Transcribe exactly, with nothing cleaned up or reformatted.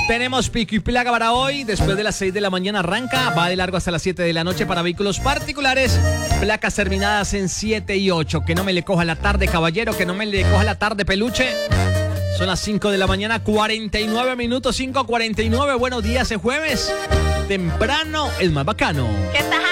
Tenemos pico y placa para hoy. Después de las seis de la mañana arranca. Va de largo hasta las siete de la noche para vehículos particulares. Placas terminadas en siete y ocho. Que no me le coja la tarde, caballero. Que no me le coja la tarde, peluche. Son las cinco de la mañana, cuarenta y nueve minutos. cinco cuarenta y nueve. Buenos días, es jueves. Temprano es más bacano. ¿Qué estás